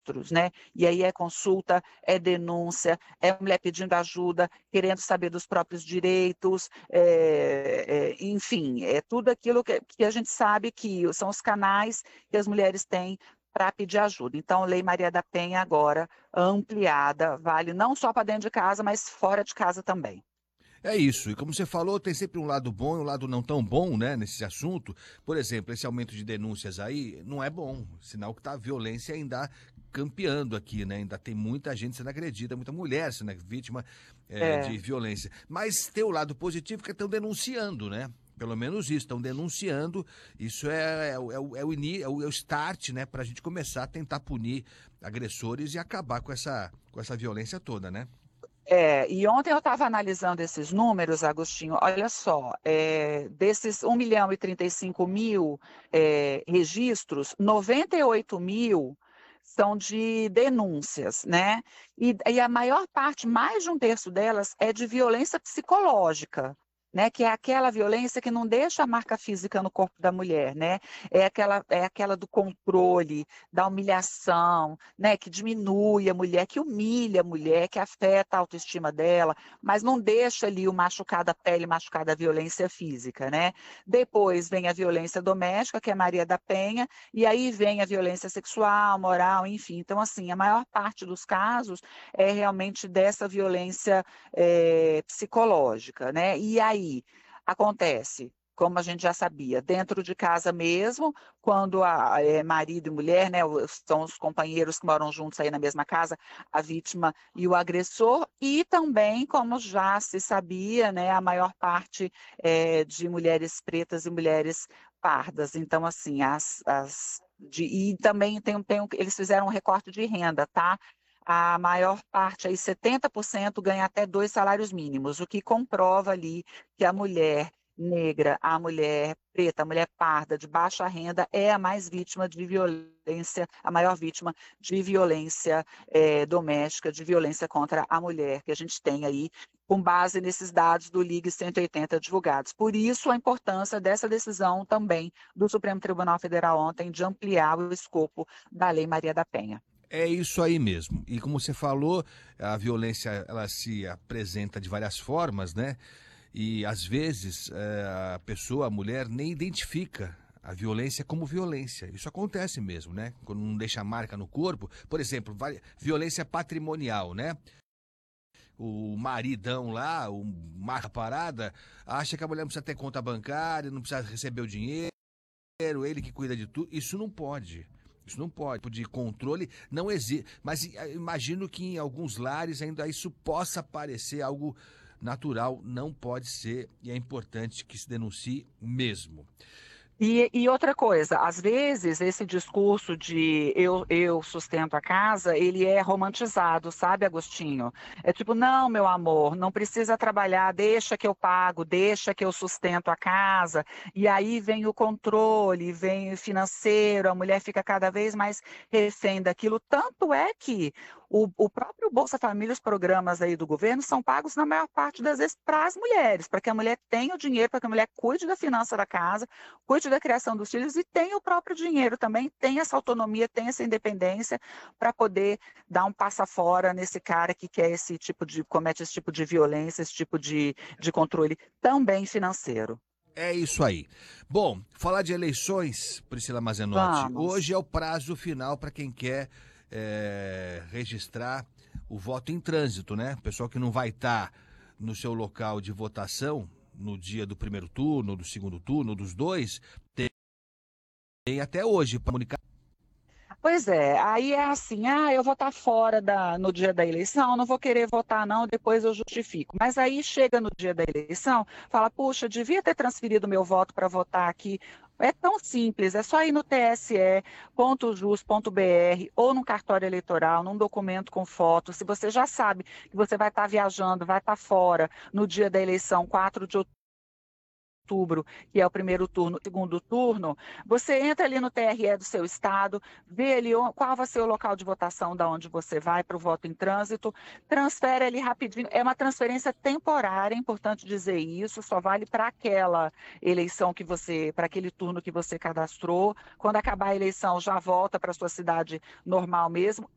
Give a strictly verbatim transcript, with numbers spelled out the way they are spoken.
registros, né? E aí é consulta, é denúncia, é mulher pedindo ajuda, querendo saber dos próprios direitos, é, é, enfim, é tudo aquilo que, que a gente sabe que são os canais que as mulheres têm para pedir ajuda. Então, Lei Maria da Penha agora ampliada, vale não só para dentro de casa, mas fora de casa também. É isso, e como você falou, tem sempre um lado bom e um lado não tão bom, né, nesse assunto. Por exemplo, esse aumento de denúncias aí não é bom, sinal que tá a violência ainda campeando aqui, né? Ainda tem muita gente sendo agredida, muita mulher sendo vítima eh, É. de violência. Mas tem o lado positivo que estão denunciando, né? Pelo menos isso, estão denunciando. Isso é, é, o- é, o, é, o, ini- é o é o start, né, para a gente começar a tentar punir agressores e acabar com essa, com essa violência toda, né? É, e ontem eu estava analisando esses números, Agostinho, olha só, é, desses um milhão e trinta e cinco mil é, registros, noventa e oito mil são de denúncias, né? E, e a maior parte, mais de um terço delas, é de violência psicológica. Né, que é aquela violência que não deixa a marca física no corpo da mulher, né? É aquela, é aquela do controle, da humilhação, né, que diminui a mulher, que humilha a mulher, que afeta a autoestima dela, mas não deixa ali o machucado da pele, machucado da violência física, né? Depois vem a violência doméstica, que é Maria da Penha, e aí vem a violência sexual, moral, enfim. Então, assim, a maior parte dos casos é realmente dessa violência eh, psicológica, né? E aí acontece, como a gente já sabia, dentro de casa mesmo, quando a, é, marido e mulher, né, os- são os companheiros que moram juntos aí na mesma casa, a vítima e o agressor, e também, como já se sabia, né, a maior parte é, de mulheres pretas e mulheres pardas. Então, assim, as, as de, e também tem, um- tem, um- eles fizeram um recorte de renda, tá? A maior parte, aí setenta por cento ganha até dois salários mínimos, o que comprova ali que a mulher negra, a mulher preta, a mulher parda, de baixa renda, é a mais vítima de violência, a maior vítima de violência eh, doméstica, de violência contra a mulher, que a gente tem aí, com base nesses dados do Ligue cento e oitenta divulgados. Por isso, a importância dessa decisão também do Supremo Tribunal Federal ontem de ampliar o escopo da Lei Maria da Penha. É isso aí mesmo. E como você falou, a violência ela se apresenta de várias formas, né? E às vezes eh, a pessoa, a mulher, nem identifica a violência como violência. Isso acontece mesmo, né? Quando não deixa marca no corpo. Por exemplo, vari- violência patrimonial, né? O maridão lá, o marca parada, acha que a mulher não precisa ter conta bancária, não precisa receber o dinheiro, ele que cuida de tudo. Isso não pode. Isso não pode. De controle não existe. Mas eh, imagino que em alguns lares ainda isso possa parecer algo natural. Não pode ser e é importante que se denuncie mesmo. E, e outra coisa, às vezes esse discurso de eu, eu sustento a casa, ele é romantizado, sabe, Agostinho? É tipo, não, meu amor, não precisa trabalhar, deixa que eu pago, deixa que eu sustento a casa. E aí vem o controle, vem o financeiro, a mulher fica cada vez mais refém daquilo. Tanto é que o, o próprio Bolsa Família, os programas aí do governo, são pagos na maior parte das vezes para as mulheres, para que a mulher tenha o dinheiro, para que a mulher cuide da finança da casa, cuide da criação dos filhos e tenha o próprio dinheiro também, tenha essa autonomia, tenha essa independência para poder dar um passa fora nesse cara que quer esse tipo de, comete esse tipo de violência, esse tipo de, de controle também financeiro. É isso aí. Bom, falar de eleições, Priscila Mazenotti, hoje Vamos. é o prazo final para quem quer eh, registrar o voto em trânsito, né? Pessoal que não vai estar no seu local de votação no dia do primeiro turno, do segundo turno, dos dois, tem até hoje para comunicar. Pois é, aí é assim, ah, eu vou estar fora da, no dia da eleição, não vou querer votar não, depois eu justifico. Mas aí chega no dia da eleição, fala, puxa, devia ter transferido meu voto para votar aqui. É tão simples, é só ir no T S E ponto jus ponto B R ou no cartório eleitoral, num documento com foto. Se você já sabe que você vai estar viajando, vai estar fora no dia da eleição, quatro de outubro, que é o primeiro turno, segundo turno, você entra ali no T R E do seu estado, vê ali qual vai ser o local de votação da onde você vai para o voto em trânsito, transfere ali rapidinho. É uma transferência temporária, é importante dizer isso, só vale para aquela eleição que você, para aquele turno que você cadastrou. Quando acabar a eleição, já volta para a sua cidade normal mesmo.